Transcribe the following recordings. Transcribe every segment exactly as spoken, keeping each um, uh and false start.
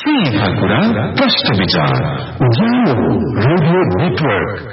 सीधा कुरा प्रश्न विचार उज्यालो रेडियो नेटवर्क।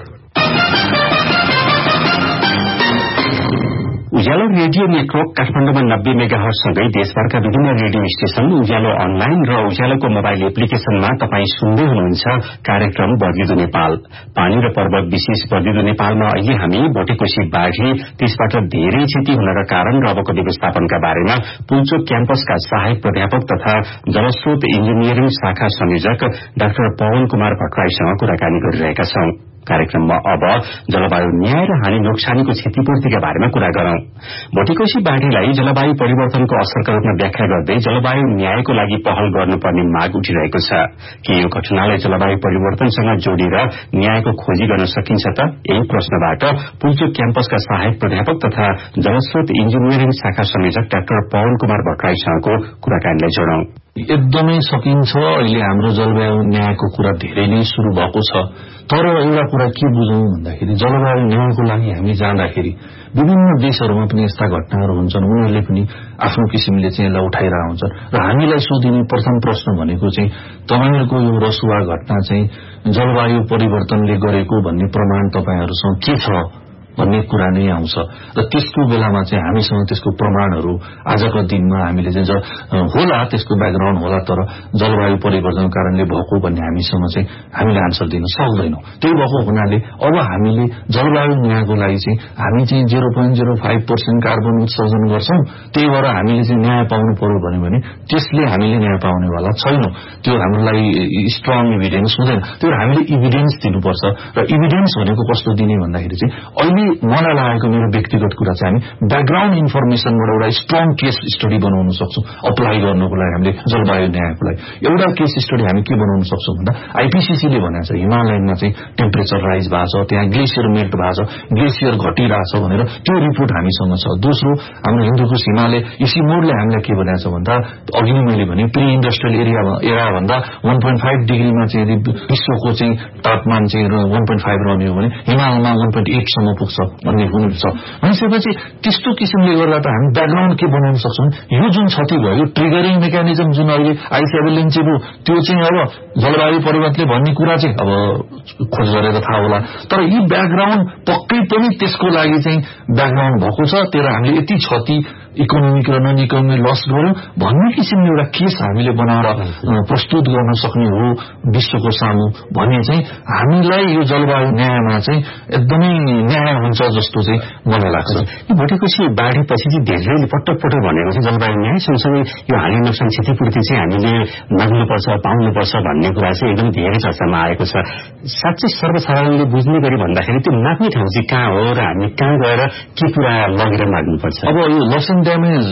उज्यालो रेडियो नेटवर्क काठमाडौँमा नब्बे मेगाहर्जसँगै देशभरका विभिन्न रेडियो स्टेशन, उज्यालो अनलाइन र उज्यालोको मोबाइल एप्लिकेशनमा तपाई सुन्दै हुनुहुन्छ कार्यक्रम बर्दिदो नेपाल। पानी र पर्वत विशेष बर्दिदो नेपालमा अहिले हामी भोटेकोशी बाढी, त्यसबाट धेरै क्षति हुन र कारण र अबको व्यवस्थापनका बारेमा पुल्चोक क्याम्पसका सहायक प्राध्यापक तथा जलस्रोत इन्जिनियरिङ शाखा संयोजक डाक्टर पवन कुमार भट्टराईसँग कुराकानी गरिरहेका छौं। कार्यक्रममा अब जलवायु न्याय र हानि नोक्सानीको क्षतिपूर्तिका बारेमा कुरा गरौं। भोटेकोशी बाढीलाई जलवायु परिवर्तनको असरका रूपमा व्याख्या गर्दै जलवायु न्यायको लागि पहल गर्नुपर्ने माग उठिरहेको छ। के यो घटनालाई जलवायु परिवर्तनसँग जोडेर न्यायको खोजी गर्न सकिन्छ त? यही प्रश्नबाट पुल्चोक क्याम्पसका सहायक प्राध्यापक तथा जलस्रोत इन्जिनियरिङ शाखा संयोजक डाक्टर पवन कुमार भट्टराईसँगको कुराकानीलाई जोडौं। एकदमै सकिन्छ। अहिले हाम्रो जलवायु न्यायको कुरा धेरै नै शुरू भएको छ, तर एउटा कुरा के बुझौं भन्दाखेरि जलवायु न्यायको लागि हामी जाँदाखेरि विभिन्न देशहरूमा पनि यस्ता घटनाहरू हुन्छन्, उनीहरूले पनि आफ्नो किसिमले चाहिँ यसलाई उठाइरहेका हुन्छन् र हामीलाई सोधिने प्रथम प्रश्न भनेको चाहिँ तपाईहरुको यो रसुवा घटना चाहिँ जलवायु परिवर्तनले गरेको भन्ने प्रमाण तपाईहरुसँग के छ भन्ने कुरा नै आउँछ र त्यसको बेलामा चाहिँ हामीसँग त्यसको प्रमाणहरू आजको दिनमा हामीले चाहिँ होला, त्यसको ब्याकग्राउन्ड होला, तर जलवायु परिवर्तनको कारणले भएको भन्ने हामीसँग चाहिँ हामीले आन्सर दिन सक्दैनौं। त्यही भएको हुनाले अब हामीले जलवायु न्यायको लागि चाहिँ हामी चाहिँ zero point zero five percent carbon उत्सर्जन गर्छौं, त्यही भएर हामीले चाहिँ न्याय पाउनु पर्यो भन्यो भने त्यसले हामीले न्याय पाउनेवाला छैनौं। त्यो हाम्रो लागि स्ट्रङ इभिडेन्स हुँदैन। त्यो हामीले इभिडेन्स दिनुपर्छ र इभिडेन्स भनेको कस्तो दिने भन्दाखेरि चाहिँ अहिले मलाई लागेको मेरो व्यक्तिगत कुरा चाहिँ हामी ब्याकग्राउन्ड इन्फर्मेसनबाट एउटा स्ट्रङ केस स्टडी बनाउन सक्छौं अप्लाई गर्नको लागि। हामीले जलवायु न्यायको लागि एउटा केस स्टडी हामी के बनाउन सक्छौं भन्दा आइपीसीसीले भनेको छ हिमालयनमा चाहिँ टेम्परेचर राइज भएको छ, त्यहाँ ग्लेसियर मेल्ट भएको छ, ग्लेसियर घटिरहेको छ भनेर त्यो रिपोर्ट हामीसँग छ। दोस्रो, हाम्रो हिन्दुकुश हिमालय इसिमोडले हामीलाई के भनेको छ भन्दा अघि नै मैले भने प्री इन्डस्ट्रियल एरिया एरा भन्दा वन पोइन्ट फाइभ डिग्रीमा चाहिँ यदि विश्वको चाहिँ तापमान चाहिँ वन पोइन्ट फाइभ रहने हो भने हिमालयमा वन पोइन्ट एट सम्म पुग्छ भन्ने हुनुहुन्छ। भनेपछि त्यस्तो किसिमले गर्दा त हामी ब्याकग्राउन्ड के बनाउन सक्छौं, यो जुन क्षति भयो यो ट्रिगरिङ मेकानिजम जुन अहिले आइसेभेलेन्सी भयो त्यो चाहिँ अब जलवायु परिवर्तनले भन्ने कुरा चाहिँ अब खोज गरेर थाहा होला, तर यी ब्याकग्राउन्ड पक्कै पनि त्यसको लागि चाहिँ ब्याकग्राउन्ड भएको छ। त्यही भएर हामीले यति क्षति इकोनोमिक र नन इकोनोमिक लस गर्यौं भन्ने किसिमले एउटा केस हामीले बनाएर प्रस्तुत गर्न सक्ने हो विश्वको सामु भने चाहिँ हामीलाई यो जलवायु न्यायमा चाहिँ एकदमै न्याय हुन्छ जस्तो चाहिँ मलाई लाग्छ। यो भोटेकोशी बाढीपछि चाहिँ धेरैले पटक पटक भनेको चाहिँ जलवायु न्याय सँगसँगै यो हानि नोक्सान क्षतिपूर्ति चाहिँ हामीले माग्नुपर्छ, पाउनुपर्छ भन्ने कुरा चाहिँ एकदम धेरै चर्चामा आएको छ। साँच्चै सर्वसाधारणले बुझ्ने गरी भन्दाखेरि त्यो माग्ने ठाउँ चाहिँ कहाँ हो र हामी कहाँ गएर के कुरा लगेर माग्नुपर्छ? अब यो लस एन्ड ड्यामेज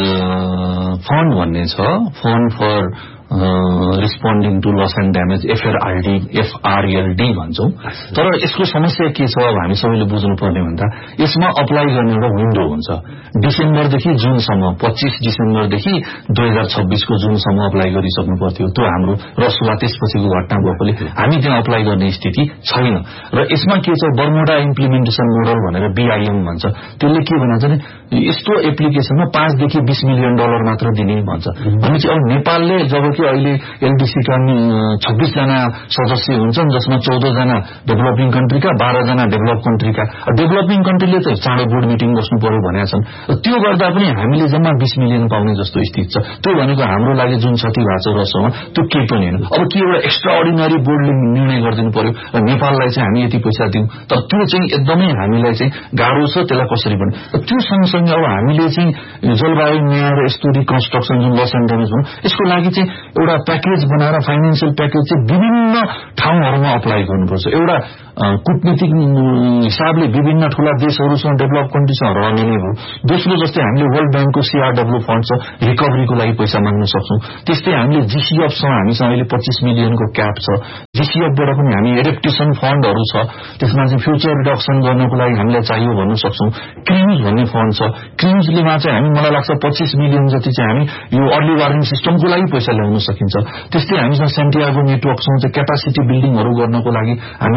फन्ड भन्ने छ, fund for रिस्पोन्डिङ to loss and damage, एफआरएलडी एफआरएलडी भन्छौं। तर यसको समस्या के छ अब हामी सबैले बुझ्नुपर्ने भन्दा यसमा अप्लाई गर्ने एउटा विन्डो हुन्छ डिसेम्बरदेखि जुनसम्म, पच्चीस डिसेम्बरदेखि दुई हजार छब्बीसको जुनसम्म अप्लाई गरिसक्नु पर्थ्यो। त्यो हाम्रो रसुवा त्यसपछिको घटना भएकोले हामी त्यहाँ अप्लाई गर्ने स्थिति छैन र यसमा के छ बर्मुडा इम्प्लिमेन्टेसन मोडल भनेर बीआईएम भन्छ, त्यसले के भन्छ भने यस्तो एप्लिकेसनमा पाँचदेखि बीस मिलियन डलर मात्र दिने भन्छ। भनेपछि अब नेपालले जब कि अहिले एलडीसीका छब्बीस जना सदस्य हुन्छन् जसमा चौध जना डेभलपिङ कन्ट्रीका, बाह्र जना डेभलप कन्ट्रीका। डेभलपिङ कन्ट्रीले त चाँडै बोर्ड मिटिङ बस्नु पर्यो भनेका छन्, त्यो गर्दा पनि हामीले जम्मा बीस मिलियन पाउने जस्तो स्थिति छ। त्यो भनेको हाम्रो लागि जुन क्षति भएको छ रसोमा त्यो केही पनि होइन। अब के एउटा एक्स्ट्रा अर्डिनरी बोर्डले निर्णय गरिदिनु पर्यो र नेपाललाई चाहिँ हामी यति पैसा दिउँ, तर त्यो चाहिँ एकदमै हामीलाई चाहिँ गाह्रो छ। त्यसलाई कसरी पनि त्यो सँगसँगै अब हामीले चाहिँ जलवायु न्याय र यस्तो रिकन्स्ट्रक्सन जुन लस एन्ड ड्यामेज भनौँ यसको लागि चाहिँ एउटा प्याकेज बनाएर फाइनेन्सियल प्याकेज चाहिँ विभिन्न ठाउँहरूमा अप्लाई गर्नुपर्छ। एउटा कूटनीतिक हिसाबले विभिन्न ठूला देशहरूसँग डेभलप कन्ट्रीसँग रहने नै हो। दोस्रो, जस्तै हामीले वर्ल्ड ब्याङ्कको सीआरडब्ल्यू फन्ड छ, रिकभरीको लागि पैसा माग्न सक्छौं। त्यस्तै हामीले जीसीएफसँग हामीसँग अहिले पच्चीस मिलियनको क्याप छ। जीसीएफबाट पनि हामी एडेप्टेसन फन्डहरू छ, त्यसमा चाहिँ फ्युचर रिडक्सन गर्नको लागि हामीलाई चाहियो भन्न सक्छौं। क्रिम्स भन्ने फन्ड छ, क्रिम्सलेमा चाहिँ हामी मलाई लाग्छ पच्चीस मिलियन जति चाहिँ हामी यो अर्ली वार्निङ सिस्टमको लागि पैसा ल्याउन सकिन्छ। त्यस्तै हामीसँग सेन्टियागो नेटवर्कसँग चाहिँ क्यापासिटी बिल्डिङहरू गर्नको लागि हाम्रो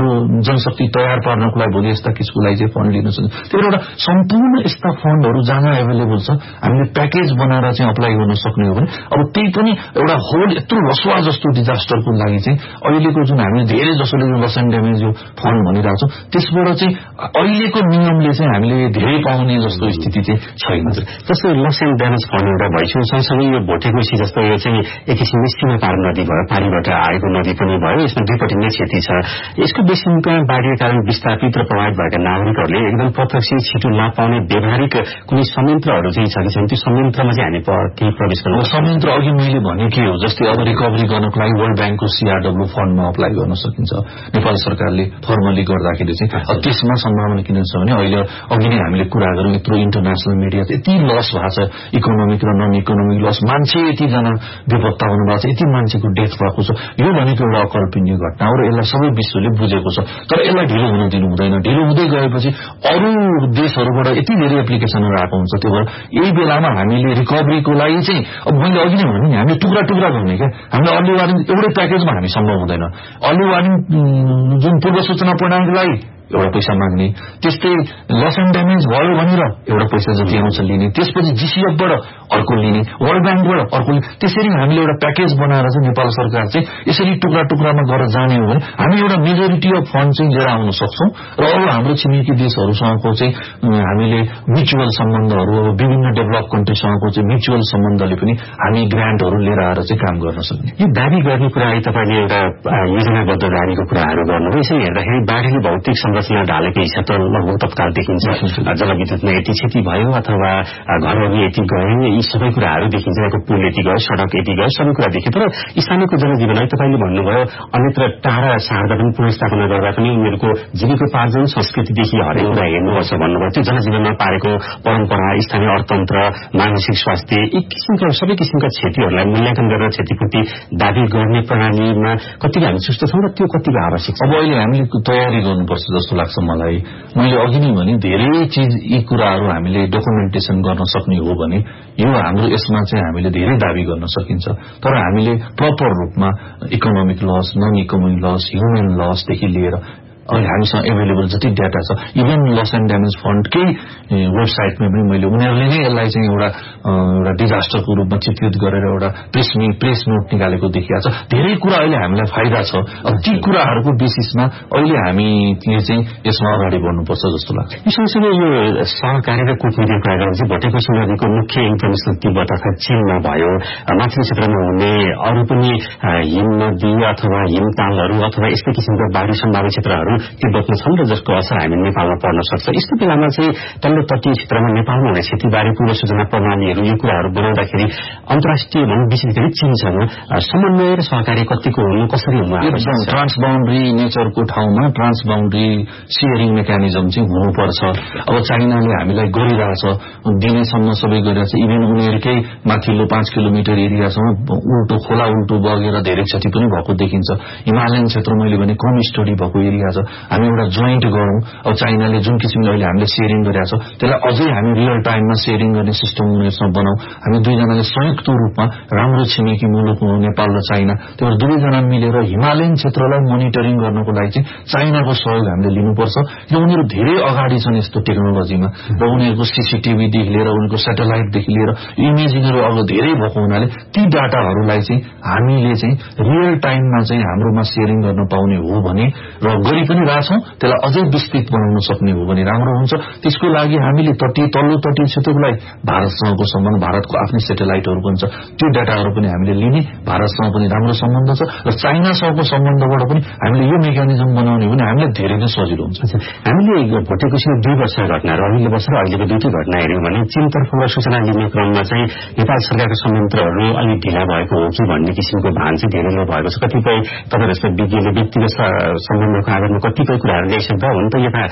जनशक्ति तयार पार्नको लागि भोलि यस्ता किसिमको लागि चाहिँ फन्ड लिन सक्छ। त्यही भएर एउटा सम्पूर्ण यस्ता फन्डहरू जहाँ एभाइलेबल छ हामीले प्याकेज बनाएर चाहिँ अप्लाई गर्न सक्ने हो भने अब त्यही पनि एउटा होल यत्रो रसुवा जस्तो डिजास्टरको लागि चाहिँ अहिलेको जुन हामीले धेरै जसोले लस एन्ड ड्यामेज यो फन्ड भनिरहेको छौँ त्यसबाट चाहिँ अहिलेको नियमले चाहिँ हामीले धेरै पाउने जस्तो स्थिति चाहिँ छैन। जस्तो लस एन्ड ड्यामेज फन्ड एउटा भइसक्यो, सँगसँगै यो भोटेकोसी जस्तो यो चाहिँ एक किसिमले सीमा पार नदी भयो, पारीबाट आएको नदी पनि भयो, यसमा दुईपट्टि नै क्षति छ। यसको बेसिनमा बाढीका कारण विस्थापित र प्रभावित भएका नागरिकहरूले एकदम प्रत्यक्ष छिटो लाभ पाउने व्यावहारिक कुनै संयन्त्रहरू चाहिँ छ कि छैन? त्यो संयन्त्रमा चाहिँ हामी केही प्रवेश गर्नु संयन्त्र अघि मैले भने के हो, जस्तै अब रिकभरी गर्नको लागि वर्ल्ड ब्याङ्कको सीआरडब्ल्यू फन्डमा अप्लाई गर्न सकिन्छ। नेपाल सरकारले फर्मली गर्दाखेरि चाहिँ त्यसमा सम्भावना किन छ भने अहिले अघि नै हामीले कुरा गरौँ यत्रो इन्टरनेशनल मिडिया यति लस भएको छ, इकोनोमिक र नन इकोनोमिक लस, मान्छे यतिजना बेपत्ता हुनु भएको छ, यति मान्छेको डेथ भएको छ। यो भनेको एउटा अकल्पनीय घटना हो र यसलाई सबै विश्वले बुझेको छ। तर यसलाई ढिलो हुन दिनु हुँदैन। ढिलो हुँदै गएपछि अरू देशहरूबाट यति धेरै एप्लिकेसनहरू आएको हुन्छ। त्यही भएर यही बेलामा हामीले रिकभरीको लागि चाहिँ अब मैले अघि नै भने नि हामीले टुक्रा टुक्रा गर्ने क्या, हामीले अर्ली वार्निङ एउटै प्याकेजमा हामी सम्भव हुँदैन। अर्ली वार्निङ जुन पूर्व सूचना परिणामको लागि एउटा पैसा माग्ने, त्यस्तै लस एन्ड ड्यामेज भयो भनेर एउटा पैसा जति आउँछ लिने, त्यसपछि जीसीएफबाट अर्को लिने, वर्ल्ड ब्याङ्कबाट अर्को लिने, त्यसरी हामीले एउटा प्याकेज बनाएर चाहिँ नेपाल सरकार चाहिँ यसरी टुक्रा टुक्रामा गरेर जाने हो भने हामी एउटा मेजोरिटी अफ फन्ड चाहिँ लिएर आउन सक्छौँ र अरू हाम्रो छिमेकी देशहरूसँगको चाहिँ हामीले म्युचुअल सम्बन्धहरू, अब विभिन्न डेभलप कन्ट्रीसँगको चाहिँ म्युचुअल सम्बन्धले पनि हामी ग्रान्टहरू लिएर आएर चाहिँ काम गर्न सक्ने। यो दावी गर्ने कुरा तपाईँले एउटा योजनाबद्ध दावीको कुराहरू गर्नुभयो। यसरी हेर्दाखेरि बाढीले भौतिक संरचना ढालेकै छ त लगभग तत्काल देखिन्छ। जलविद्युतमा यति क्षति भयो अथवा घरहरू यति गए, यी सबै कुराहरू देखिन्छ। यहाँको पुल यति गयो, सड़क यति गयो, सबै कुरा देखियो। तर स्थानीयको जनजीवन है तपाईँले भन्नुभयो अन्यत्र टाढा सार्दा पनि पुनर्स्थापना गर्दा पनि उनीहरूको जीविकोपार्जन संस्कृतिदेखि हरेक कुरा हेर्नुपर्छ भन्नुभयो। त्यो जनजीवनमा पारेको परम्परा, स्थानीय अर्थतन्त्र, मानसिक स्वास्थ्य, एक किसिमका सबै किसिमका क्षतिहरूलाई मूल्याङ्कन गरेर क्षतिपूर्ति दावी गर्ने प्रणालीमा कतिको हामी सुस्त छौँ र त्यो कतिको आवश्यक छ? अब अहिले हामीले तयारी गर्नुपर्छ जस्तो लाग्छ मलाई। मैले अघि नै भने धेरै चीज यी कुराहरू हामीले डकुमेन्टेसन गर्न सक्ने हो भने यो हाम्रो यसमा चाहिँ हामीले धेरै दावी गर्न सकिन्छ। तर हामीले प्रपर रूपमा economic loss, non economic loss, human लसदेखि लिएर अहिले हामीसँग एभाइलेबल जति डाटा छ, इभन लस एन्ड ड्यामेज फन्डकै वेबसाइटमा पनि मैले उनीहरूले नै यसलाई चाहिँ एउटा एउटा डिजास्टरको रूपमा चित्रित गरेर एउटा प्रेस प्रेस नोट निकालेको देखिएको छ। धेरै कुरा अहिले हामीलाई फाइदा छ। अब ती कुराहरूको बेसिसमा अहिले हामीले चाहिँ यसमा अगाडि बढ्नुपर्छ जस्तो लाग्छ। यो सँगसँगै यो सहकारी र कूटनीतिको कुरा गर्दा चाहिँ भोटेकोसी नदीको मुख्य इन्फर्मेसन तिब्बत अर्थात चीनमा भयो, माथिल्लो क्षेत्रमा हुने अरू पनि हिम नदी अथवा हिमतालहरू अथवा यस्तै किसिमका बाढी सम्भावित क्षेत्रहरू तिब्बतमा छन् र जसको असर हामी नेपालमा पर्न सक्छ। यस्तो बेलामा चाहिँ तल्लो तटीय क्षेत्रमा नेपालमा हुने क्षतिबारे पूर्व सूचना प्रणालीहरू यो कुराहरू बनाउँदाखेरि अन्तर्राष्ट्रिय भनौँ विशेष गरी चीनसँग समन्वय र सहकारी कतिको हुनु, कसरी हुनु आवश्यक छ? ट्रान्स बााउन्ड्री नेचरको ठाउँमा ट्रान्स बााउन्ड्री सियरिङ मेकानिजम चाहिँ हुनुपर्छ। अब चाइनाले हामीलाई गरिरहेछ, दिनेसम्म सबै गरिरहेछ। इभन उनीहरूकै माथिल्लो पाँच किलोमिटर एरियासम्म उल्टो खोला उल्टो बगेर धेरै क्षति पनि भएको देखिन्छ। हिमालयन क्षेत्र मैले भने कम स्टडी भएको एरिया छ। हामी एउटा जोइन्ट गरौँ। अब चाइनाले जुन किसिमले अहिले हामीले सेयरिङ गरिरहेको छ त्यसलाई अझै हामी रियल टाइममा सेयरिङ गर्ने सिस्टम उनीहरूसँग बनाऊ। हामी दुईजनाले संयुक्त रूपमा राम्रो छिमेकी मुलुक हो नेपाल र चाइना, त्यही भएर दुवैजना मिलेर हिमालयन क्षेत्रलाई मोनिटरिङ गर्नको लागि चाहिँ चाइनाको सहयोग हामीले लिनुपर्छ। किन उनीहरू धेरै अगाडि छन् यस्तो टेक्नोलोजीमा र उनीहरूको सीसीटीभीदेखि लिएर उनीहरूको सेटेलाइटदेखि लिएर इमेजिङहरू अब धेरै भएको हुनाले ती डाटाहरूलाई चाहिँ हामीले चाहिँ रियल टाइममा चाहिँ हाम्रोमा सेयरिङ गर्न पाउने हो भने र गरी पनि रहेछौँ, त्यसलाई अझै विस्तृत बनाउन सक्ने हो भने राम्रो हुन्छ। त्यसको लागि हामीले तटीय तल्लो तटीय क्षेत्रको लागि भारतसँगको सम्बन्ध, भारतको आफ्नै सेटेलाइटहरू पनि छ, त्यो डाटाहरू पनि हामीले लिने, भारतसँग पनि राम्रो सम्बन्ध छ र चाइनासँगको सम्बन्धबाट पनि हामीले यो मेकानिजम बनाउने हो भने हामीलाई धेरै नै सजिलो हुन्छ। हामीले भोटेकोसीमा दुई वर्ष घटना र अघिल्लो वर्ष र अहिलेको दुईटै घटना हेऱ्यौँ भने चीनतर्फबाट सूचना लिने क्रममा चाहिँ नेपाल सरकारको संयन्त्रहरू अलिक ढिला भएको हो कि भन्ने किसिमको भान चाहिँ धेरै नै भएको छ। कतिपय तपाईँ जस्तो विज्ञले व्यक्तिगत सम्बन्धको आधारमा कतिपय कुराहरू ल्याइसक्दा हो नि त यता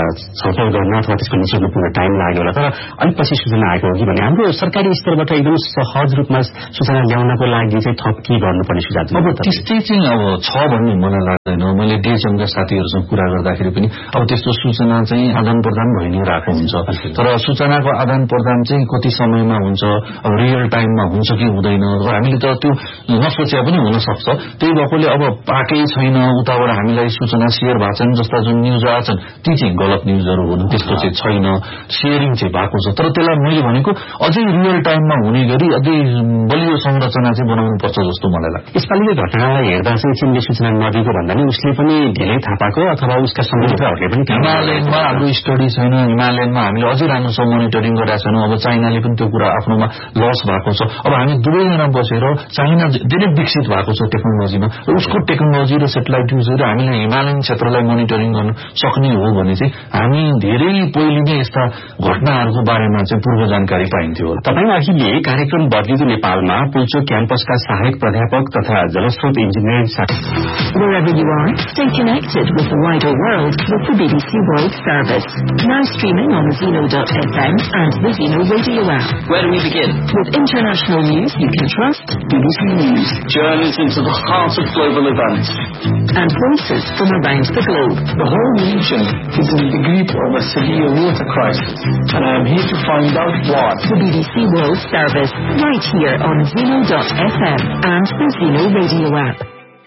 छलफल गर्न अथवा त्यसको निचोड पुग्न टाइम लाग्यो होला। तर अलिक पछि सूचना आएको हो कि भने हाम्रो सरकारी स्तरबाट एकदम सहज रूपमा सूचना ल्याउनको लागि चाहिँ थप के गर्नुपर्ने सुझाव? अब त्यस्तै चाहिँ अब छ भन्ने मलाई लाग्दैन। मैले डिएचएमका साथीहरूसँग कुरा गर्दाखेरि पनि अब त्यस्तो सूचना चाहिँ आदान प्रदान भइ नै रहेको हुन्छ। तर सूचनाको आदान प्रदान चाहिँ कति समयमा हुन्छ, अब रियल टाइममा हुन्छ कि हुँदैन, हामीले त त्यो नसोचे पनि हुन सक्छ। त्यही भएकोले अब पाएकै छैन उताबाट हामीलाई सूचना शेयर सेयर भएको छन् जस्ता जुन न्यूज आछन् ती चाहिँ गलत न्यूजहरू हुन्, त्यस्तो चाहिँ छैन, शेयरिङ चाहिँ भएको छ। तर त्यसलाई मैले भनेको अझै रियल टाइममा हुने गरी अझै बलियो संरचना चाहिँ बनाउनु पर्छ जस्तो मलाई लाग्छ। यसपालिको घटनालाई हेर्दा चाहिँ चिनले सूचना नदिएको भन्दा नि उसले पनि ढिलै थाहा पाएको अथवा उसका संगठनहरूले पनि हिमालयनमा हाम्रो स्टडी छैन, हिमालयनमा हामीले अझै राम्रोसँग मोनिटरिङ गरेका छैनौँ। अब चाइनाले पनि त्यो कुरा आफ्नोमा लस भएको छ। अब हामी दुवैजना बसेर चाइना धेरै विकसित भएको छ टेक्नोलोजीमा, उसको टेक्नोलोजी र सेटेलाइट युजहरू हामीले हिमालयन क्षेत्रलाई मोनिटरिङ गर्न सक्ने हो भने चाहिँ हामी धेरै पहिले नै यस्ता घटनाहरूको बारेमा चाहिँ पूर्व जानकारी पाइन्थ्यो। तपाईँ अहिले कार्यक्रम बदलिदो नेपालमा पुल्चोक क्याम्पसका सहायक प्राध्यापक तथा जलस्रोत engineering Wherever you are, stay connected with the wider world with the B B C World Service. Now streaming on Zeno dot F M and the Zeno Radio app. Where do we begin? With international news you can trust, B B C News. Journeys into the heart of global events. And voices from around the globe. The whole region is in the grip of a severe water crisis, and I am here to find out what. The B B C World Service, right here on Zeno dot F M and the Zeno Radio app.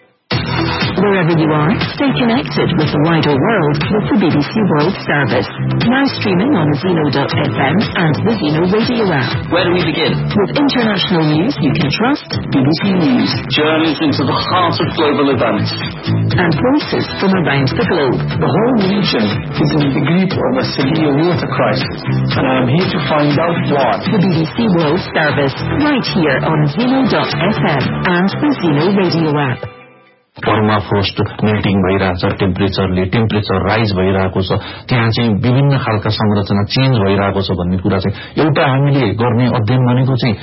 Wherever you are, stay connected with the wider world with the B B C World Service. Now streaming on Zeno dot F M and the Zeno Radio app. Where do we begin? With international news you can trust, B B C News. Journeys into the heart of global events. And voices from around the globe. The whole region is in the grip of a severe water crisis, and I am here to find out what. The B B C World Service, right here on Zeno dot F M and the Zeno Radio app. पर्माफ्रोस्ट melting भइरहेछ, टेम्परेचरले temperature rise भइरहेको छ, त्यहाँ चाहिँ विभिन्न खालका संरचना change भइरहेको छ भन्ने कुरा चाहिँ एउटा हामीले गर्ने अध्ययन भनेको चाहिँ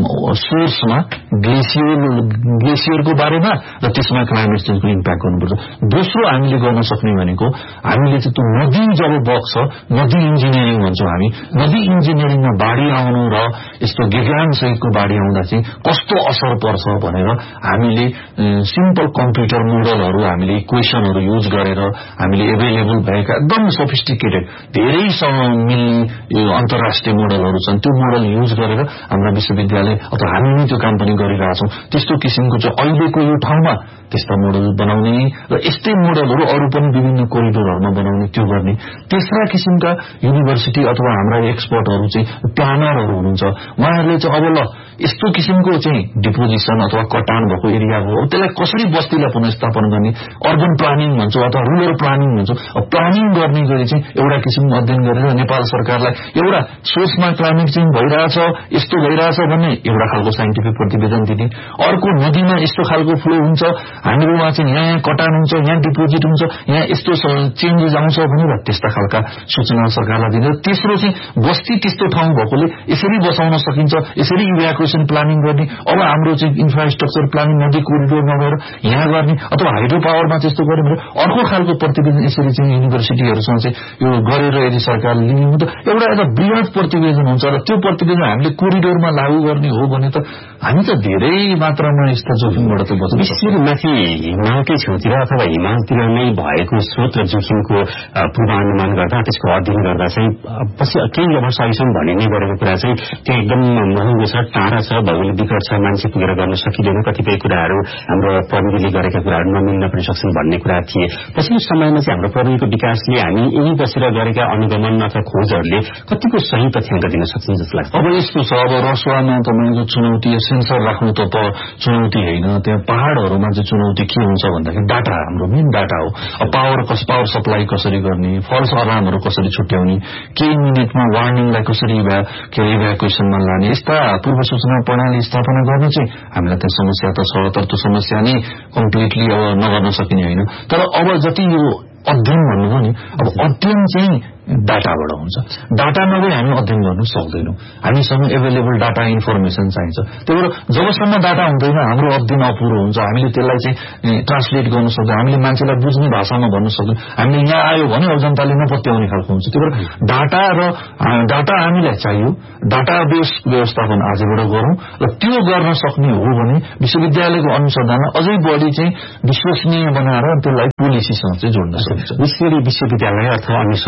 सोर्समा ग्लेसियर ग्लेसियरको बारेमा र त्यसमा क्लाइमेट चेन्जको इम्प्याक्ट गर्नुपर्छ। दोस्रो हामीले गर्न सक्ने भनेको हामीले चाहिँ त्यो नदी जब बग्छ, नदी इन्जिनियरिङ भन्छौँ हामी, नदी इन्जिनियरिङमा बाढी आउनु र यस्तो गेगान सहितको बाढी आउँदा चाहिँ कस्तो असर पर्छ भनेर हामीले सिम्पल कम्प्युटर मोडलहरू हामीले इक्वेशनहरू युज गरेर हामीले एभाइलेबल भएका एकदम सोफिस्टिकेटेड धेरैसँग मिल्ने यो अन्तर्राष्ट्रिय मोडलहरू छन्, त्यो मोडल युज गरेर हाम्रा विश्वविद्यालय अथवा हामी नै त्यो काम पनि गरिरहेछौँ। त्यस्तो किसिमको चाहिँ अहिलेको यो ठाउँमा त्यस्ता मोडल बनाउने र यस्तै मोडलहरू अरू पनि विभिन्न कोरिडोरहरूमा बनाउने, त्यो गर्ने। तेस्रा किसिमका युनिभर्सिटी अथवा हाम्रा एक्सपर्टहरू चाहिँ प्लानरहरू हुनुहुन्छ, उहाँहरूले चाहिँ अब ल यस्तो किसिमको चाहिँ डिपोजिसन अथवा कटान भएको एरिया हो, त्यसलाई कसरी बस्तीलाई पुनर्स्थापन गर्ने, अर्बन प्लानिङ भन्छौँ अथवा रुरल प्लानिङ भन्छौँ, प्लानिङ गर्ने गरी चाहिँ एउटा किसिमको अध्ययन गरेर नेपाल सरकारलाई एउटा सोर्समा क्लाइमेट चेन्ज भइरहेछ, यस्तो भइरहेछ भन्ने एउटा खालको साइन्टिफिक प्रतिवेदन दिने, अर्को नदीमा यस्तो खालको फ्लो हुन्छ, हामीहरूमा चाहिँ यहाँ यहाँ कटान हुन्छ, यहाँ डिपोजिट हुन्छ, यहाँ यस्तो चेन्जेस आउँछ भनेर त्यस्ता खालका सूचना सरकारलाई दिने। तेस्रो चाहिँ बस्ती त्यस्तो ठाउँ भएकोले यसरी बसाउन सकिन्छ, यसरी इभ्याकुएसन प्लानिङ गर्ने, अब हाम्रो चाहिँ इन्फ्रास्ट्रक्चर प्लानिङ नदी कोरिडोर नभएर यहाँ गर्ने अथवा हाइड्रो पावरमा त्यस्तो गर्ने भने अर्को खालको प्रतिवेदन यसरी चाहिँ युनिभर्सिटीहरूसँग चाहिँ यो गरेर यदि सरकारले लिने हो त एउटा एउटा बृहत प्रतिवेदन हुन्छ र त्यो प्रतिवेदन हामीले कोरिडोरमा लागू गर्ने हो भने त हामी त धेरै मात्रामा यस्ता जोखिमबाट त बच्न सक्छौँ। माथि हिमालकै छेउतिर अथवा हिमालतिर नै भएको स्रोत र जोखिमको पूर्वानुमान गर्दा त्यसको अध्ययन गर्दा चाहिँ पछि केही वर्ष अहिलेसम्म भनि नै गरेको कुरा चाहिँ त्यो एकदम महँगो छ, टाढा छ, भौगोलिक विकट छ, मान्छे पुगेर गर्न सकिँदैन, कतिपय कुराहरू हाम्रो प्रविधिले गरेका कुराहरू नमिल्न पनि सक्छन् भन्ने कुरा थिए। पछिल्लो समयमा चाहिँ हाम्रो प्रविधिको विकासले हामी यही बसेर गरेका अनुगमन अथवा खोजहरूले कतिको सही तथ्याङ्क दिन सक्छन् जस्तो लाग्छ। अब यस्तो छ, अब रसुवामा तपाईँको चुनौती सेन्सर राख्नु त चुनौती होइन, त्यहाँ पहाड़हरूमा चाहिँ चुनौती के हुन्छ भन्दाखेरि डाटा, हाम्रो मेन डाटा हो। अब पावर कस पावर सप्लाई कसरी गर्ने, फल्स अलार्महरू कसरी छुट्याउने, केही मिनटमा वार्निङलाई कसरी के इभ्याकुएसनमा लाने, यस्ता पूर्व सूचना प्रणाली स्थापना गर्न चाहिँ हामीलाई त्यहाँ समस्या त छ, तर त्यो समस्या नै कम्प्लिटली अब नगर्न सकिने होइन। तर अब जति यो अध्ययन भन्नुभयो नि, अब अध्ययन चाहिँ डाटाबाट हुन्छ, डाटा नभए हामी अध्ययन गर्नु सक्दैनौँ, हामीसँग एभाइलेबल डाटा इन्फर्मेसन चाहिन्छ। त्यही भएर जबसम्म डाटा हुँदैन हाम्रो अध्ययन अपुरो हुन्छ, हामीले त्यसलाई चाहिँ ट्रान्सलेट गर्न सक्दैन, हामीले मान्छेलाई बुझ्ने भाषामा भन्न सक्दैन, हामीले यहाँ आयो भने अब जनताले नपत्याउने खालको हुन्छ। त्यही भएर डाटा र डाटा हामीलाई चाहियो, डाटा बेस व्यवस्थापन आजबाट गरौँ र त्यो गर्न सक्ने हो भने विश्वविद्यालयको अनुसन्धानमा अझै बढी चाहिँ विश्वसनीय बनाएर त्यसलाई पोलिसीसँग चाहिँ जोड्न सक्छ। विशेष गरी विश्वविद्यालय अथवा अन्य संस्थाहरूले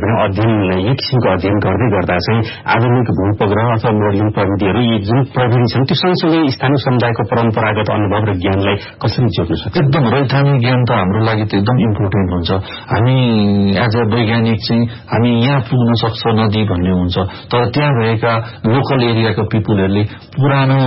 भने अध्ययन यी किसिमको अध्ययन गर्दै गर्दा चाहिँ आधुनिक भूपग्रह अथवा मोडलिङ प्रविधिहरू यी जुन प्रविधि छन् त्यो सँगसँगै स्थानीय समुदायको परम्परागत अनुभव र ज्ञानलाई कसरी जोड्न सक्छ? एकदम रैथानिक ज्ञान त हाम्रो लागि त एकदम इम्पोर्टेन्ट हुन्छ। हामी एज अ वैज्ञानिक चाहिँ हामी यहाँ पुग्न सक्छ नदी भन्ने हुन्छ, तर त्यहाँ भएका लोकल एरियाका पिपुलहरूले पुरानो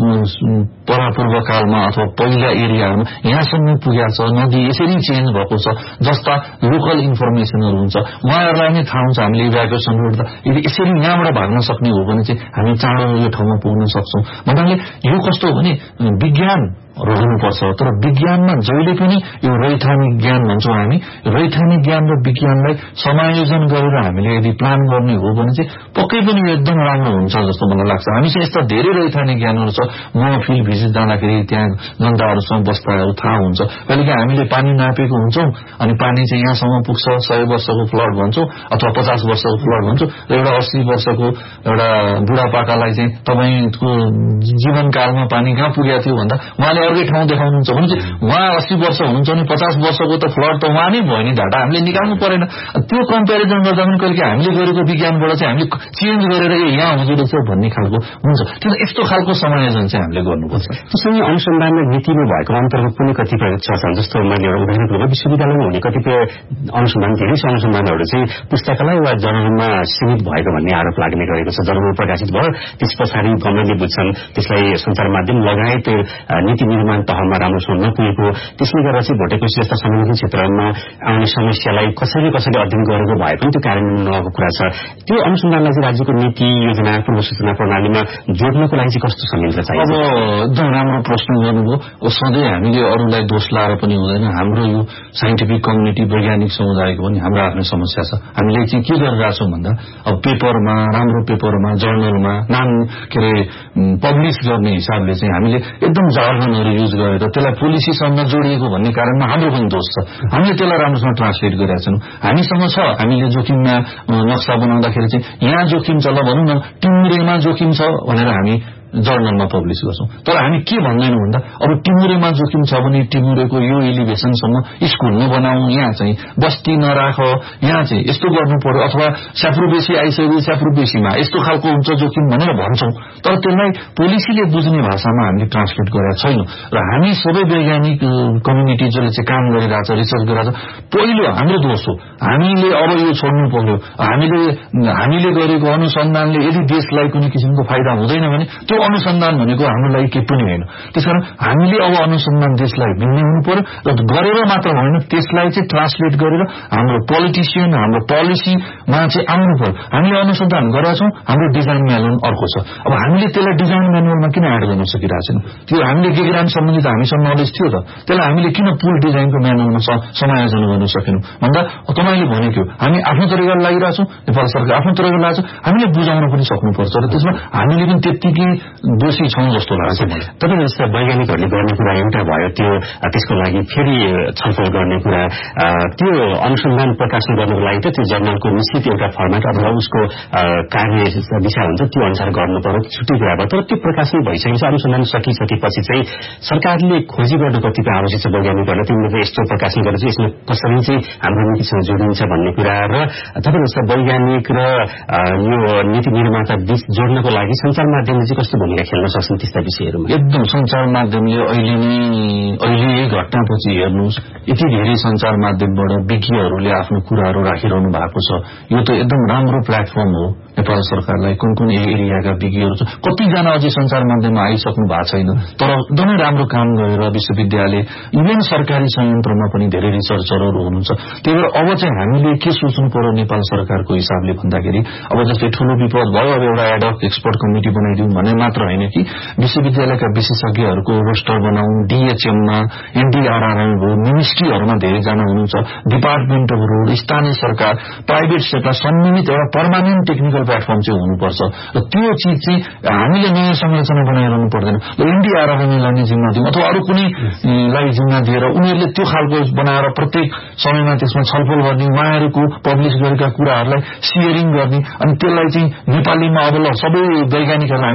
परापूर्व कालमा अथवा पहिला एरियाहरूमा यहाँसम्म पुगेको छ, नदी यसरी चेन्ज भएको छ जस्ता लोकल इन्फर्मेसनहरू हुन्छ, उहाँहरूलाई नै थाहा हुन्छ। हामीले इभ्याकुएसन गर्दा यदि यसरी यहाँबाट भाग्न सक्ने हो भने चाहिँ हामी चाँडो यो ठाउँमा पुग्न सक्छौँ भन्नाले यो कस्तो हो भने विज्ञान रहनुपर्छ, तर विज्ञानमा जहिले पनि यो रैथानिक ज्ञान भन्छौँ हामी, रैथानिक ज्ञान र विज्ञानलाई समायोजन गरेर हामीले यदि प्लान गर्ने हो भने चाहिँ पक्कै पनि यो एकदम राम्रो हुन्छ जस्तो मलाई लाग्छ। हामीसँग यस्ता धेरै रैथानिक ज्ञानहरू छ। म फिल्ड भिजिट जाँदाखेरि त्यहाँ जनताहरूसँग बस्दाहरू थाहा हुन्छ। कहिलेकाहीँ हामीले पानी नापेको हुन्छौँ अनि पानी चाहिँ यहाँसम्म पुग्छ, सय वर्षको फ्लड भन्छौँ अथवा पचास वर्षको फ्लड भन्छौँ, र एउटा अस्सी वर्षको एउटा बुढापाकालाई चाहिँ तपाईँको जीवनकालमा पानी कहाँ पुगेको थियो भन्दा उहाँले अर्कै ठाउँ देखाउनुहुन्छ भने चाहिँ उहाँ अस्सी वर्ष हुनुहुन्छ भने पचास वर्षको त फ्लड त उहाँ नै भयो नि, डाटा हामीले निकाल्नु परेन। त्यो कम्पेरिजन गर्दा पनि कहिले हामीले गरेको विज्ञानबाट चाहिँ हामीले चेन्ज गरेर ए यहाँ हुँदो रहेछ भन्ने खालको हुन्छ। त्यो यस्तो खालको समायोजन चाहिँ हामीले गर्नुपर्छ। त्यसैले अनुसन्धान र नीतिमा भएको अन्तर्गत पनि कतिपय छ जस्तो मैले एउटा उदाहरण दिएको विश्वविद्यालयमा हुने कतिपय अनुसन्धान धेरै अनुसन्धानहरू चाहिँ पुस्तकालय वा जर्नलमा सीमित भएको भन्ने आरोप लाग्ने गरेको छ। जर्नल प्रकाशित भयो, त्यस पछाडि गभर्नमेन्टले बुझ्छन् त्यसलाई सञ्चार माध्यम लगायत नीति निर्माण तहमा राम्रोसँग नपुगेको, त्यसले गर्दा चाहिँ भोटेकोशी जस्ता संवेदनशील क्षेत्रमा आउने समस्यालाई कसैले कसैले अध्ययन गरेको भए पनि त्यो कार्यान्वयन नभएको कुरा छ। त्यो अनुसन्धानलाई चाहिँ राज्यको नीति योजना पूर्व सूचना प्रणालीमा जोड्नको लागि चाहिँ कस्तो संयन्त्र चाहिन्छ? अब एकदम राम्रो प्रश्न गर्नुभयो। सधैँ हामीले अरूलाई दोष लाएर पनि हुँदैन। हाम्रो यो साइन्टिफिक कम्युनिटी वैज्ञानिक समुदायको पनि हाम्रो आफ्नै समस्या छ। हामीले चाहिँ के गरिरहेछौँ भन्दा अब पेपरमा, राम्रो पेपरमा, जर्नलमा नाम के अरे पब्लिस गर्ने हिसाबले चाहिँ हामीले एकदम जार्गनहरू युज गरेर त्यसलाई पोलिसीसँग जोडिएको भन्ने कारणमा हाम्रो पनि दोष छ। हामीले त्यसलाई राम्रोसँग ट्रान्सलेट गरेका छौँ। हामीसँग छ, हामीले जोखिममा नक्सा बनाउँदाखेरि चाहिँ यहाँ जोखिम छ ल भनौँ न टिमुरेमा जोखिम छ भनेर हामी जर्नलमा पब्लिस गर्छौँ। तर हामी के भन्दैनौँ भन्दा अब टिमुरेमा जोखिम छ भने टिमुरेको यो एलिभेसनसम्म स्कुल नबनाऊ, यहाँ चाहिँ बस्ती नराख, यहाँ चाहिँ यस्तो गर्नु पर्यो, अथवा स्याफ्रोबेसी आइसक्यो स्याफ्रोबेसीमा यस्तो खालको हुन्छ जोखिम भनेर भन्छौँ। तर त्यसलाई पोलिसीले बुझ्ने भाषामा हामीले ट्रान्सलेट गरेका छैनौँ। र हामी सबै वैज्ञानिक कम्युनिटी जसले चाहिँ काम गरिरहेछ, रिसर्च गरिरहेछ, पहिलो हाम्रो दोष हो। हामीले अब यो छोड्नु पर्यो। हामीले हामीले गरेको अनुसन्धानले यदि देशलाई कुनै किसिमको फाइदा हुँदैन भने त्यो अनुसन्धान भनेको हाम्रो लागि केही पनि होइन। त्यसकारण हामीले अब अनुसन्धान देशलाई दिने हुनु पर्यो र गरेर मात्र होइन, त्यसलाई चाहिँ ट्रान्सलेट गरेर हाम्रो पोलिटिसियन, हाम्रो पोलिसीमा चाहिँ आउनु पर्यो। हामीले अनुसन्धान गरेका छौँ, हाम्रो डिजाइन म्यानुअल अर्को छ। अब हामीले त्यसलाई डिजाइन म्यानुअलमा किन एड गर्न सकिरहेको छैनौँ? त्यो हामीले विज्ञान सम्बन्धित हामीसँग नलेज थियो त, त्यसलाई हामीले किन पुल डिजाइनको म्यानुअलमा समायोजन गर्न सकेनौँ भन्दा तपाईँले भनेको हामी आफ्नो तरिकाले लागिरहेछौँ, नेपाल सरकार आफ्नो तरिकाले लाग्छ, हामीले बुझाउन पनि सक्नुपर्छ र त्यसमा हामीले पनि त्यत्तिकै दोषी छौँ जस्तो लाग्छ मलाई। तपाईँ जस्तो वैज्ञानिकहरूले गर्ने कुरा एउटा भयो, त्यो त्यसको लागि फेरि छलफल गर्ने कुरा, त्यो अनुसन्धान प्रकाशन गर्नको लागि त त्यो जर्नलको निश्चित एउटा फर्मेट अथवा उसको कार्य दिशा हुन्छ, त्यो अनुसार गर्नु पर्यो, छुट्टै कुरा भयो। तर त्यो प्रकाशन भइसकेपछि अनुसन्धान सकिसकेपछि चाहिँ सरकारले खोजी गर्नु कतिपय आवश्यक छ वैज्ञानिकहरूलाई, तिमीले यस्तो प्रकाशन गरेर यसमा कसरी चाहिँ हाम्रो नीतिसँग जोडिन्छ भन्ने कुरा, र तपाईँ जस्तो वैज्ञानिक र यो नीति निर्माता बीच जोड्नको लागि सञ्चार माध्यमले चाहिँ कस्तो भूमिका खेल्न सक्छन् त्यस्ता विषयहरूमा? एकदम सञ्चार माध्यमले अहिले नै अहिले यही घटनापछि हेर्नुहोस्, यति धेरै सञ्चार माध्यमबाट विज्ञहरूले आफ्नो कुराहरू राखिरहनु भएको छ। यो त एकदम राम्रो प्लेटफर्म हो नेपाल सरकारलाई। कुन कुन एरियाका विज्ञहरू छ, कतिजना अझै सञ्चार माध्यममा आइसक्नु भएको छैन, तर एकदमै राम्रो काम गरेर विश्वविद्यालय इभन सरकारी संयन्त्रमा पनि धेरै रिसर्चरहरू हुनुहुन्छ। त्यही भएर अब चाहिँ हामीले के सोच्नु पर्यो नेपाल सरकारको हिसाबले भन्दाखेरि, अब जस्तै ठूलो विपद भयो, अब एउटा एडहक एक्सपर्ट कमिटी बनाइदिउँ भने मात्र होइन कि विश्वविद्यालयका विशेषज्ञहरूको रोस्टर बनाउँ, डीएचएममा, एनडीआरआरएम हो, मिनिस्ट्रीहरूमा धेरैजना हुनुहुन्छ, डिपार्टमेन्टहरू, स्थानीय सरकार, प्राइभेट सेक्टर सम्मिलित एउटा पर्मानेन्ट टेक्निकल प्लेटफर्म चाहिँ हुनुपर्छ। र त्यो चिज चाहिँ हामीले नयाँ संरचना बनाइरहनु पर्दैन। र एनडीआरआरएमलाई नै जिम्मा दिउँ अथवा अरू कुनैलाई जिम्मा दिएर उनीहरूले त्यो खालको बनाएर प्रत्येक समयमा त्यसमा छलफल गर्ने, उहाँहरूको पब्लिस गरेका कुराहरूलाई सेयरिङ गर्ने, अनि त्यसलाई चाहिँ नेपालीमा अब ल सबै वैज्ञानिकहरूलाई हामी के भन्नु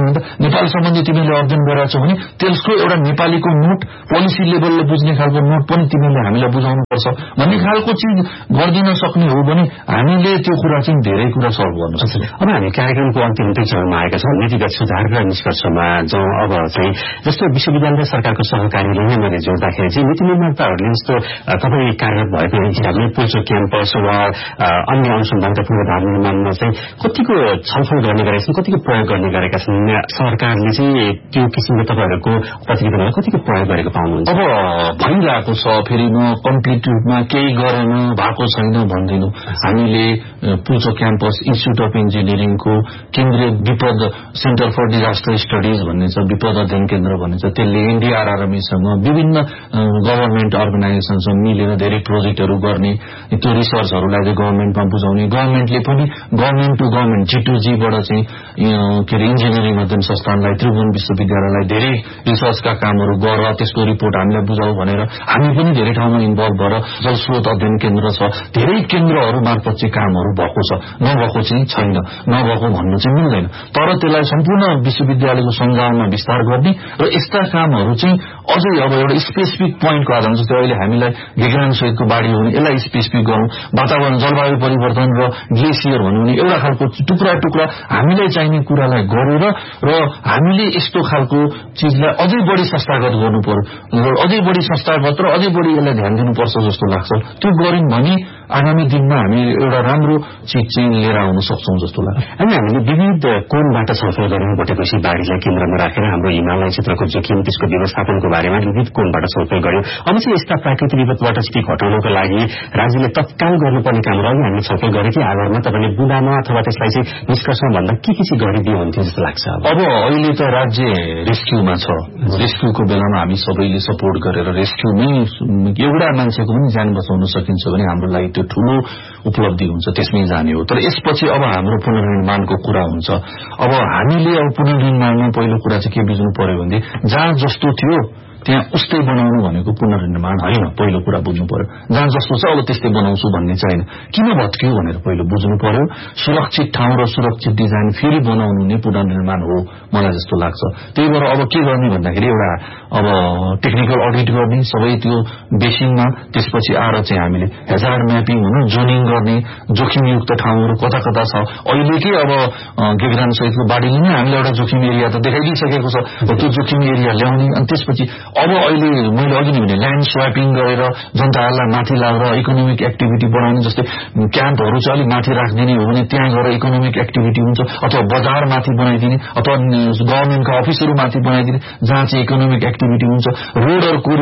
भने त नेपाल सम्बन्धी तिमीले अध्ययन गरेका छौ भने त्यसको एउटा नेपालीको नोट पोलिसी लेभलले बुझ्ने खालको नोट पनि तिमीले हामीलाई बुझाउनु पर्छ भन्ने खालको चिज गर्दिन सक्ने हो भने हामीले त्यो कुरा चाहिँ धेरै कुरा सल्भ गर्न सक्छौं। अब हामी कार्यक्रमको अन्तिम चरणमा आएका छौं। नीतिगत सुधार र निष्कर्षमा जाउँ। अब चाहिँ जस्तो विश्वविद्यालय र सरकारको सहकारीले नै मैले जोड्दाखेरि चाहिँ नीति निर्माताहरूले जस्तो तपाईँ कार्यरत भएको हिसाबले पुल्चोक क्याम्पस वा अन्य अनुसन्धानका पूर्वाधार निर्माणमा चाहिँ कतिको छलफल गर्ने गरेका छन्, कतिको प्रयोग गर्ने गरेका छन्? सरकारले चाहिँ त्यो किसिमको तपाईँहरूको प्रतिवेदनलाई कतिको प्रयोग गरेको पाउनुहुन्छ? अब भइरहेको छ, फेरि म कम्प्लिट रूपमा केही गरेन भएको छैन भन्दिनु। हामीले पुल्चोक क्याम्पस इन्स्टिच्युट अफ इन्जिनियरिङको केन्द्रीय विपद सेन्टर फर डिजास्टर स्टडिज भन्ने छ, विपद अध्ययन केन्द्र भन्ने छ, त्यसले एनडीआरआरएमसँग विभिन्न गभर्नमेन्ट अर्गनाइजेसनसँग मिलेर धेरै प्रोजेक्टहरू गर्ने, त्यो रिसर्चहरूलाई चाहिँ गभर्नमेन्टमा बुझाउने, गभर्नमेन्टले पनि government to government G two जीबाट चाहिँ के अरे इन्जिनियरिङ अध्ययन संस्थानलाई त्रिभुवन विश्वविद्यालयलाई धेरै रिसर्चका कामहरू गर, त्यसको रिपोर्ट हामीलाई बुझाऊ भनेर हामी पनि धेरै ठाउँमा इन्भल्भ भएर जलस्रोत अध्ययन केन्द्र छ, धेरै केन्द्रहरू मार्फत चाहिँ कामहरू भएको छ, नभएको चाहिँ छैन, नभएको भन्नु चाहिँ मिल्दैन। तर त्यसलाई सम्पूर्ण विश्वविद्यालयको सञ्जालमा विस्तार गर्ने र यस्ता कामहरू चाहिँ अझै अब एउटा स्पेसिफिक पोइन्टको आधारमा, जस्तै अहिले हामीलाई विज्ञान सहितको बाढी हो भने यसलाई स्पेसिफिक गरौँ, वातावरण जलवायु परिवर्तन र ग्लेसियर भन्नु भने एउटा खालको टुक्रा टुक्रा हामीलाई चाहिने कुरालाई गरेर र हामीले यस्तो खालको चिजलाई अझै बढी संस्थागत गर्नु पर्यो, अझै बढी संस्थागत र अझै बढी यसलाई ध्यान दिनुपर्छ जस्तो लाग्छ। त्यो गर्यौं भने आगामी दिनमा हामी एउटा राम्रो चिज चाहिँ लिएर आउन सक्छौं जस्तो लाग्छ। अनि हामीले विविध कोणबाट छलफल गर्यौं, भोटेकोशी बाढीलाई केन्द्रमा राखेर हाम्रो हिमालय क्षेत्रको जोखिम, त्यसको व्यवस्थापनको बारेमा विविध कोणबाट छलफल गर्यौं। अब चाहिँ यस्ता प्राकृतिक विपदबाट स्थिति घटाउनको लागि राज्यले तत्काल गर्नुपर्ने कामहरू अघि हामीले छलफल गरेकै आधारमा तपाईँले बुदामा अथवा त्यसलाई चाहिँ निष्कर्षमा भन्दा के के चाहिँ गरिदियो हुन्थ्यो जस्तो लाग्छ? अब अहिले त राज्य रेस्क्युमा छ, रेस्क्युको बेलामा हामी सबैले सपोर्ट गरेर रेस्क्युमै एउटा मान्छेको पनि ज्यान बचाउन सकिन्छ भने हाम्रो लागि त्यो ठूलो उपलब्धि हुन्छ, त्यसमै जाने हो। तर यसपछि अब हाम्रो पुनर्निर्माणको कुरा हुन्छ। अब हामीले अब पुनर्निर्माणमा पहिलो कुरा चाहिँ के बुझ्नु पर्यो भने जहाँ जस्तो थियो त्यहाँ उस्तै बनाउनु भनेको पुनर्निर्माण होइन, पहिलो कुरा बुझ्नु पर्यो। जहाँ जस्तो छ अब त्यस्तै बनाउँछु भन्ने छैन, किन भत्कियो भनेर पहिलो बुझ्नु पर्यो। सुरक्षित ठाउँ र सुरक्षित डिजाइन फेरि बनाउनु नै पुनर्निर्माण हो मलाई जस्तो लाग्छ। त्यही भएर अब के गर्ने भन्दाखेरि एउटा अब टेक्निकल अडिट गर्ने सबै त्यो बेसिनमा, त्यसपछि आएर चाहिँ हामीले हेजार्ड म्यापिङ भनौँ, जोनिङ गर्ने, जोखिमयुक्त ठाउँहरू कता कता छ अहिलेकै अब गेग्रान सहितको बाढीले नै हामीले एउटा जोखिम एरिया त देखाइदिइसकेको छ, त्यो जोखिम एरिया ल्याउने। अनि त्यसपछि अब अहिले मैले अघि नै भने ल्यान्ड स्वापिङ गरेर जनताहरूलाई माथि लागेर इकोनोमिक एक्टिभिटी बढाउने, जस्तै क्याम्पहरू चाहिँ अलिक माथि राखिदिने हो भने त्यहाँ गएर इकोनोमिक एक्टिभिटी हुन्छ, अथवा बजार माथि बनाइदिने, अथवा गभर्नमेन्टका अफिसहरू माथि बनाइदिने जहाँ चाहिँ इकोनोमिक एक्टिभिटी हुन्छ। रोडहरूको